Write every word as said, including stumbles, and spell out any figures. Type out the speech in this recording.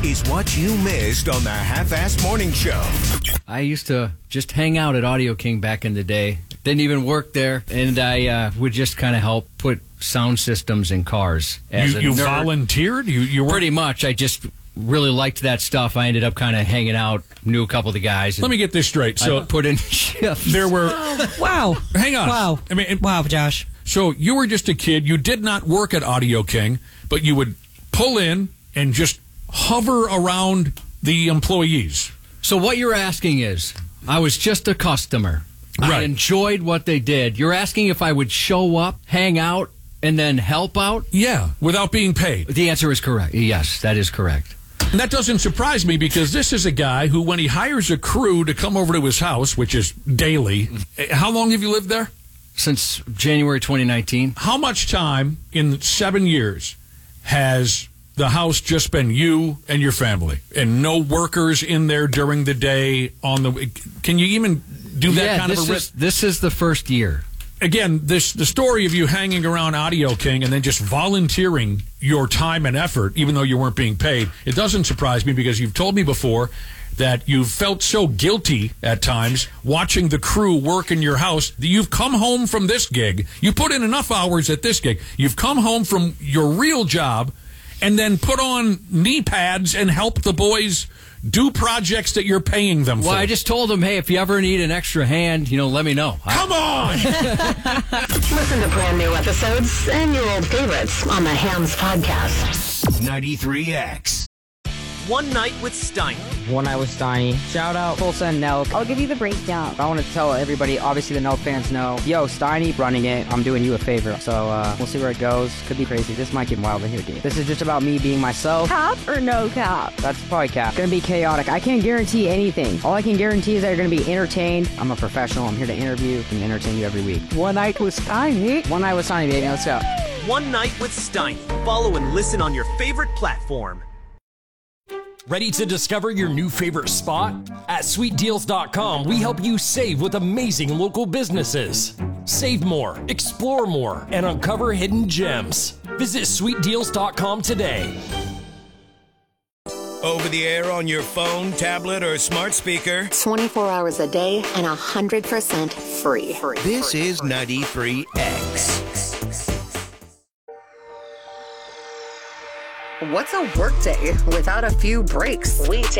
is what you missed on the Half-Assed Morning Show. I used to just hang out at Audio King back in the day. Didn't even work there, and I uh, would just kind of help put sound systems in cars. As You, a you nerd. volunteered? You, you were... Pretty much. I just really liked that stuff. I ended up kind of hanging out, knew a couple of the guys. Let me get this straight. So I put in shifts. There were... Wow. Hang on. Wow. I mean, it, wow, Josh. So you were just a kid. You did not work at Audio King, but you would pull in and just hover around the employees. So what you're asking is, I was just a customer. Right. I enjoyed what they did. You're asking if I would show up, hang out, and then help out? Yeah, without being paid. The answer is correct. Yes, that is correct. And that doesn't surprise me because this is a guy who, when he hires a crew to come over to his house, which is daily, how long have you lived there? Since January twenty nineteen. How much time in seven years has the house just been you and your family and no workers in there during the day on the... Can you even do that yeah, kind of a this risk? is, this is the first year. Again, this the story of you hanging around Audio King and then just volunteering your time and effort, even though you weren't being paid, it doesn't surprise me because you've told me before that you've felt so guilty at times watching the crew work in your house that you've come home from this gig. You put in enough hours at this gig. You've come home from your real job and then put on knee pads and help the boys do projects that you're paying them well, for. Well, I just told them, hey, if you ever need an extra hand, you know, let me know. Come on! Listen to brand new episodes and your old favorites on the Hams Podcast. ninety-three X. One Night with Steiny. One Night with Steiny. Shout out Tulsa and Nelk. I'll give you the breakdown. I want to tell everybody, obviously the Nelk fans know, yo, Steiny running it. I'm doing you a favor. So uh, we'll see where it goes. Could be crazy. This might get wild in here, dude. This is just about me being myself. Cap or no cap? That's probably cap. Gonna be chaotic. I can't guarantee anything. All I can guarantee is that you're gonna be entertained. I'm a professional. I'm here to interview and entertain you every week. One Night with Steiny. One Night with Steiny, baby. Let's go. One Night with Steiny. Follow and listen on your favorite platform. Ready to discover your new favorite spot? At sweet deals dot com, we help you save with amazing local businesses. Save more, explore more, and uncover hidden gems. Visit sweet deals dot com today. Over the air on your phone, tablet, or smart speaker. twenty-four hours a day and one hundred percent free. free. This is ninety-three X. What's a workday without a few breaks? Weekday